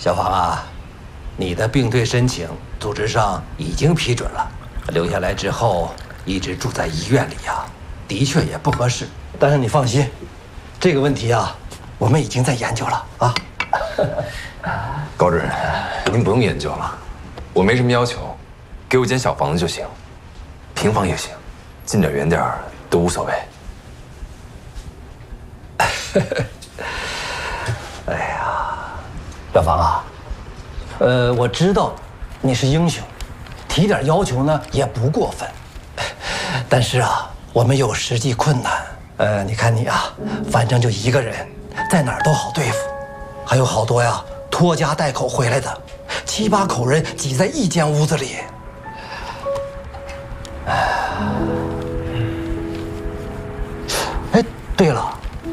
小房啊，你的病退申请组织上已经批准了，留下来之后一直住在医院里呀，的确也不合适。但是你放心，这个问题啊，我们已经在研究了啊。 高主任，您不用研究了，我没什么要求，给我间小房子就行，平房也行，近点远点都无所谓。 哎呀，小房啊，我知道你是英雄，提点要求呢也不过分。但是啊，我们有实际困难。你看你啊，反正就一个人，在哪儿都好对付，还有好多呀拖家带口回来的，7、8口人挤在一间屋子里。哎，对了，